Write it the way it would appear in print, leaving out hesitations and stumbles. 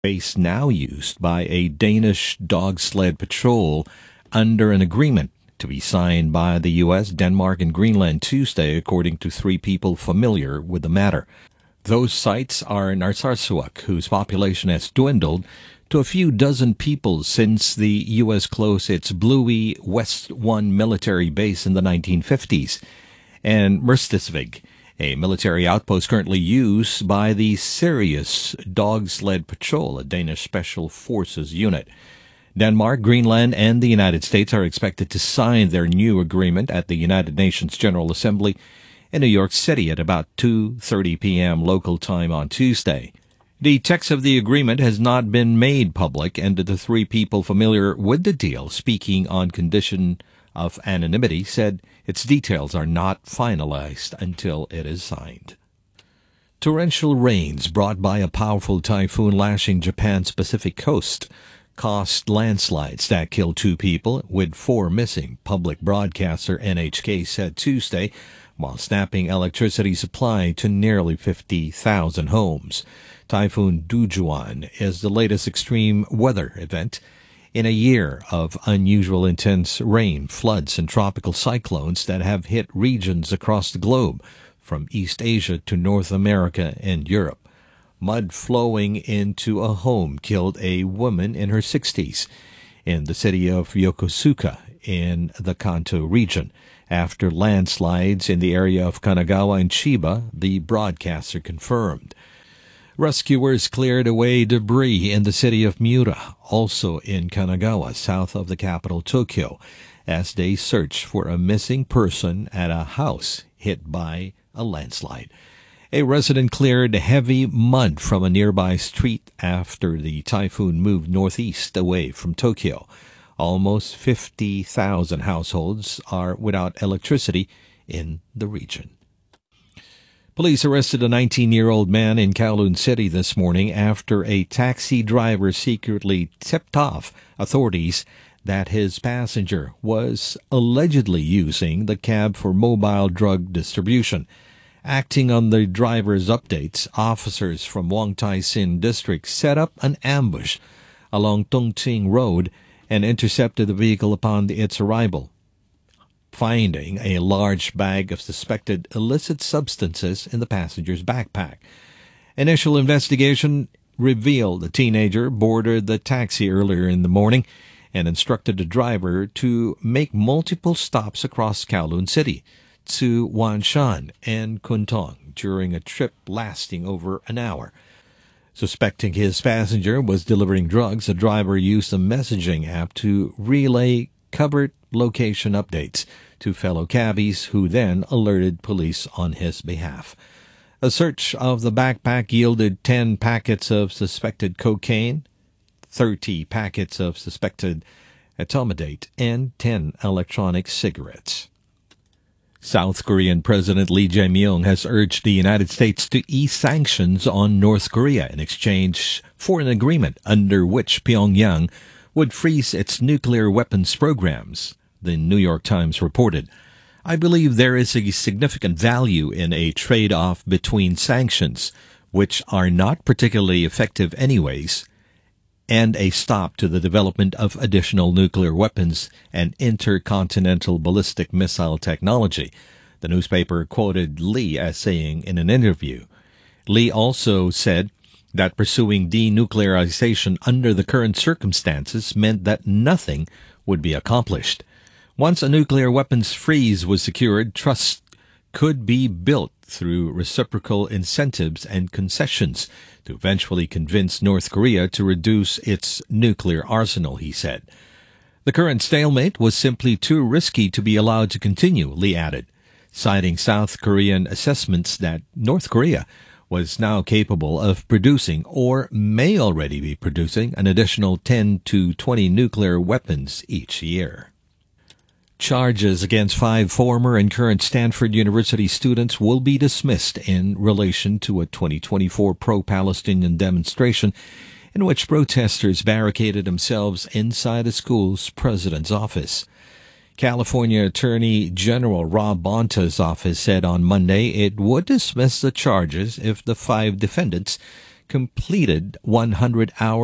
base now used by a Danish dog sled patrol under an agreement to be signed by the U.S., Denmark, and Greenland Tuesday, according to three people familiar with the matter. Those sites are Narsarsuaq, whose population has dwindled to a few dozen people since the U.S. closed its Bluey West 1 military base in the 1950s, and Merstisvig, a military outpost currently used by the Sirius Dog Sled Patrol, a Danish Special Forces unit. Denmark, Greenland, and the United States are expected to sign their new agreement at the United Nations General Assembly in New York City at about 2:30 p.m. local time on Tuesday. The text of the agreement has not been made public, and the three people familiar with the deal, speaking on condition of anonymity, said its details are not finalized until it is signed. Torrential rains brought by a powerful typhoon lashing Japan's Pacific coast caused landslides that killed 2 people, with 4 missing, public broadcaster NHK said Tuesday, while snapping electricity supply to nearly 50,000 homes. Typhoon Dujuan is the latest extreme weather event in a year of unusual intense rain, floods, and tropical cyclones that have hit regions across the globe, from East Asia to North America and Europe. Mud flowing into a home killed a woman in her 60s in the city of Yokosuka in the Kanto region after landslides in the area of Kanagawa and Chiba, the broadcaster confirmed. Rescuers cleared away debris in the city of Miura, also in Kanagawa, south of the capital Tokyo, as they searched for a missing person at a house hit by a landslide. A resident cleared heavy mud from a nearby street after the typhoon moved northeast away from Tokyo. Almost 50,000 households are without electricity in the region. Police arrested a 19-year-old man in Kowloon City this morning after a taxi driver secretly tipped off authorities that his passenger was allegedly using the cab for mobile drug distribution. Acting on the driver's updates, officers from Wong Tai Sin District set up an ambush along Tongching Road and intercepted the vehicle upon its arrival, finding a large bag of suspected illicit substances in the passenger's backpack. Initial investigation revealed the teenager boarded the taxi earlier in the morning and instructed the driver to make multiple stops across Kowloon City to Wanshan and Kuntong during a trip lasting over an hour. Suspecting his passenger was delivering drugs, the driver used a messaging app to relay covered location updates to fellow cabbies, who then alerted police on his behalf. A search of the backpack yielded 10 packets of suspected cocaine, 30 packets of suspected etomidate, and 10 electronic cigarettes. South Korean President Lee Jae-myung has urged the United States to ease sanctions on North Korea in exchange for an agreement under which Pyongyang would freeze its nuclear weapons programs, the New York Times reported. I believe there is a significant value in a trade-off between sanctions, which are not particularly effective anyways, and a stop to the development of additional nuclear weapons and intercontinental ballistic missile technology, the newspaper quoted Lee as saying in an interview. Lee also said that pursuing denuclearization under the current circumstances meant that nothing would be accomplished. Once a nuclear weapons freeze was secured, trust could be built through reciprocal incentives and concessions to eventually convince North Korea to reduce its nuclear arsenal, he said. The current stalemate was simply too risky to be allowed to continue, Lee added, citing South Korean assessments that North Korea was now capable of producing, or may already be producing, an additional 10 to 20 nuclear weapons each year. Charges against 5 former and current Stanford University students will be dismissed in relation to a 2024 pro-Palestinian demonstration in which protesters barricaded themselves inside the school's president's office. California Attorney General Rob Bonta's office said on Monday it would dismiss the charges if the 5 defendants completed 100 hours